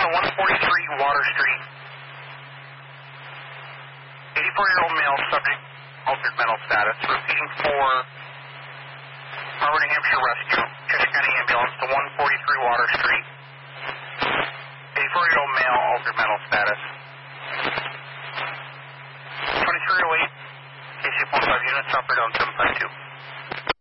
to 143 Water Street. 84-year-old male subject, altered mental status. Repeating for Harvard, New Hampshire Rescue, Cheshire County Ambulance to 143 Water Street. 84-year-old male, altered mental status.